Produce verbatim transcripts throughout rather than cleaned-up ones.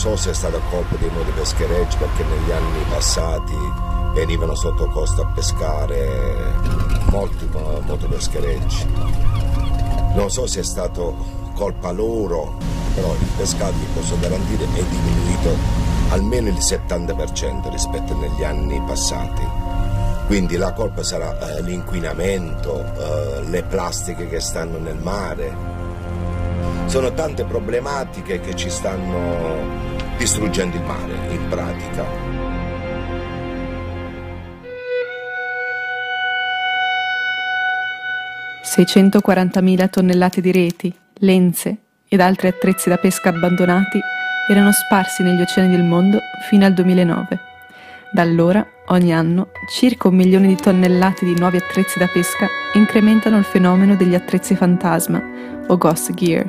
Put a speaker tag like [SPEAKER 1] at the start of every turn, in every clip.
[SPEAKER 1] so se è stata colpa dei motopescherecci, perché negli anni passati venivano sotto costa a pescare molti motopescherecci. Non so se è stato colpa loro, però il pescato, vi posso garantire, è diminuito almeno il settanta per cento rispetto agli anni passati. Quindi la colpa sarà eh, l'inquinamento, eh, le plastiche che stanno nel mare. Sono tante problematiche che ci stanno distruggendo il mare, in pratica.
[SPEAKER 2] seicentoquarantamila tonnellate di reti, lenze ed altri attrezzi da pesca abbandonati erano sparsi negli oceani del mondo fino al duemilanove. Da allora, ogni anno, circa un milione di tonnellate di nuovi attrezzi da pesca incrementano il fenomeno degli attrezzi fantasma o ghost gear.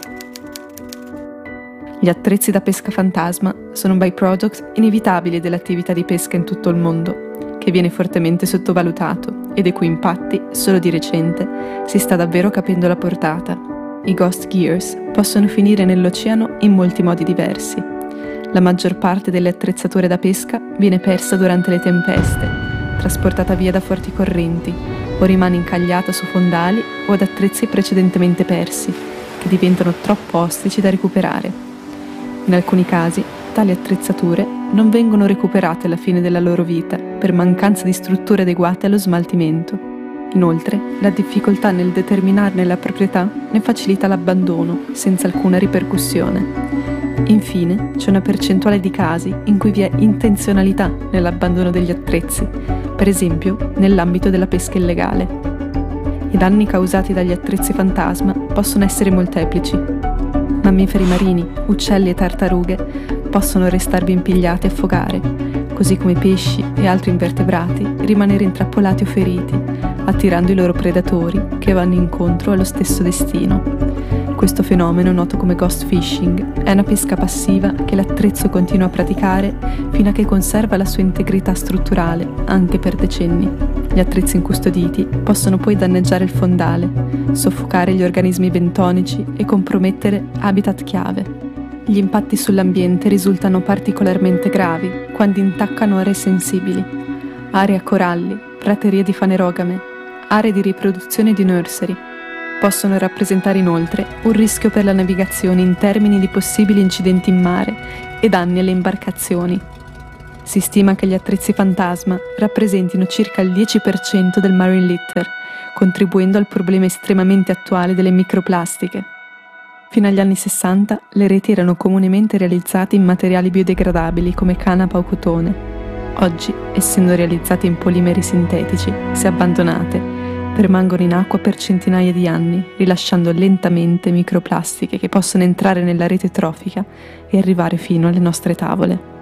[SPEAKER 2] Gli attrezzi da pesca fantasma sono un byproduct inevitabile dell'attività di pesca in tutto il mondo, che viene fortemente sottovalutato e dei cui impatti, solo di recente, si sta davvero capendo la portata. I ghost gears possono finire nell'oceano in molti modi diversi. La maggior parte delle attrezzature da pesca viene persa durante le tempeste, trasportata via da forti correnti, o rimane incagliata su fondali o ad attrezzi precedentemente persi, che diventano troppo ostici da recuperare. In alcuni casi, tali attrezzature non vengono recuperate alla fine della loro vita per mancanza di strutture adeguate allo smaltimento. Inoltre, la difficoltà nel determinarne la proprietà ne facilita l'abbandono senza alcuna ripercussione. Infine, c'è una percentuale di casi in cui vi è intenzionalità nell'abbandono degli attrezzi, per esempio nell'ambito della pesca illegale. I danni causati dagli attrezzi fantasma possono essere molteplici. Mammiferi marini, uccelli e tartarughe possono restarvi impigliati e affogare, così come pesci e altri invertebrati rimanere intrappolati o feriti, attirando i loro predatori che vanno incontro allo stesso destino. Questo fenomeno, noto come ghost fishing, è una pesca passiva che l'attrezzo continua a praticare fino a che conserva la sua integrità strutturale, anche per decenni. Gli attrezzi incustoditi possono poi danneggiare il fondale, soffocare gli organismi bentonici e compromettere habitat chiave. Gli impatti sull'ambiente risultano particolarmente gravi quando intaccano aree sensibili, aree a coralli, praterie di fanerogame, aree di riproduzione di nursery. Possono rappresentare inoltre un rischio per la navigazione in termini di possibili incidenti in mare e danni alle imbarcazioni. Si stima che gli attrezzi fantasma rappresentino circa il dieci per cento del marine litter, contribuendo al problema estremamente attuale delle microplastiche. Fino agli anni sessanta le reti erano comunemente realizzate in materiali biodegradabili come canapa o cotone. Oggi, essendo realizzate in polimeri sintetici, se abbandonate, permangono in acqua per centinaia di anni, rilasciando lentamente microplastiche che possono entrare nella rete trofica e arrivare fino alle nostre tavole.